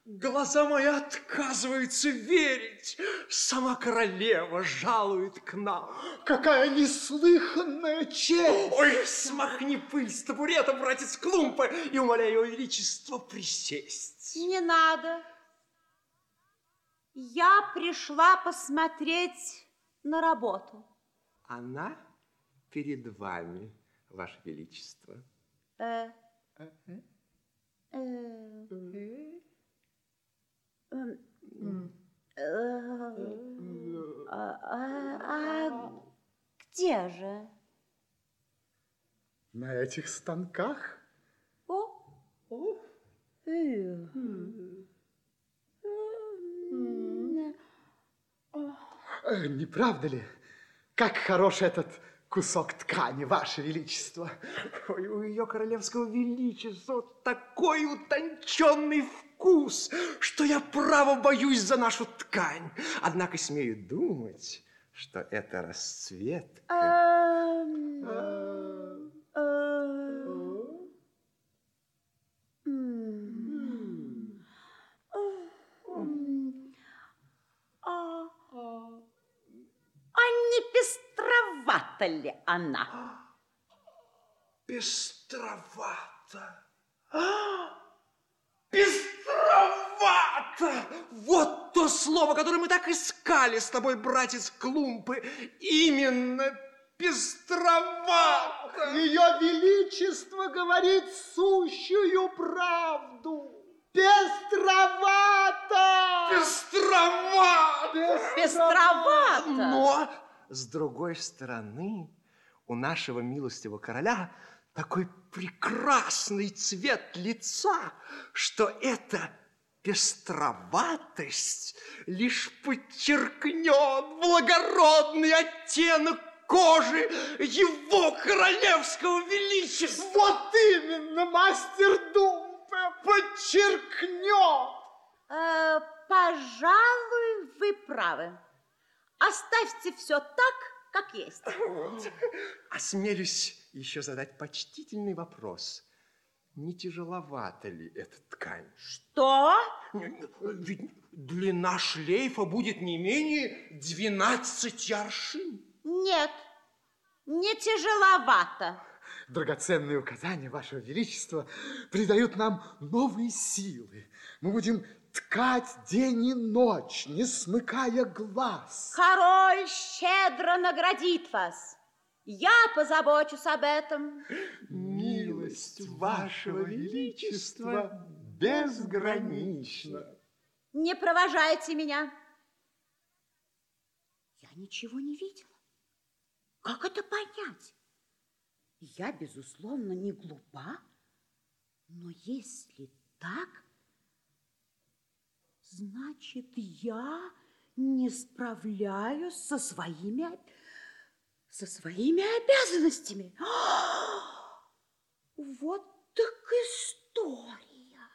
Глаза мои отказываются верить. Сама королева жалует к нам. Какая неслыханная честь! Ой, смахни пыль с табурета, братец Клумпа, и умоляю его величество присесть. Не надо. Я пришла посмотреть на работу. Она перед вами, ваше величество. Где же? На этих станках? Не правда ли? Как хорош этот кусок ткани, ваше величество. Ой, у ее королевского величества такой утонченный вкус, что я право боюсь за нашу ткань. Однако смею думать, что это расцветка. А не пестровата ли она? Пестровато. Пестровато! Вот то слово, которое мы так искали с тобой, братец Клумпы. Именно пестровато. Ее величество говорит сущую правду. Пестровато! Пестровато! Пестровато! Но, с другой стороны, у нашего милостивого короля такой прекрасный цвет лица, что эта пестроватость лишь подчеркнет благородный оттенок кожи его королевского величества. Вот именно, мастер Думпе, подчеркнет. Пожалуй, вы правы. Оставьте все так, как есть. Вот. Осмелюсь еще задать почтительный вопрос. Не тяжеловата ли эта ткань? Что? Ведь длина шлейфа будет не менее 12 аршин. Нет, не тяжеловато. Драгоценные указания вашего величества придают нам новые силы. Мы будем ткать день и ночь, не смыкая глаз. Король щедро наградит вас. Я позабочусь об этом. Милость вашего величества безгранична. Не провожайте меня. Я ничего не видела. Как это понять? Я, безусловно, не глупа, но если так, значит, я не справляюсь со своими обязанностями. Вот так история.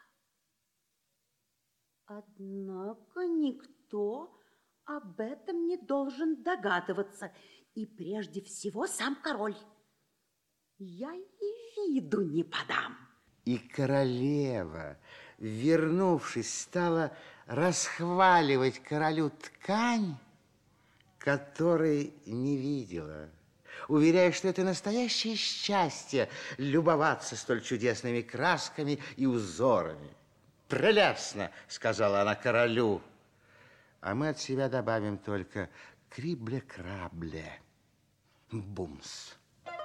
Однако никто об этом не должен догадываться, и прежде всего сам король. Я и виду не подам. И королева, вернувшись, стала расхваливать королю ткань, которой не видела, уверяя, что это настоящее счастье любоваться столь чудесными красками и узорами. «Прелестно!» — сказала она королю. А мы от себя добавим только «крибле-крабле». Бумс.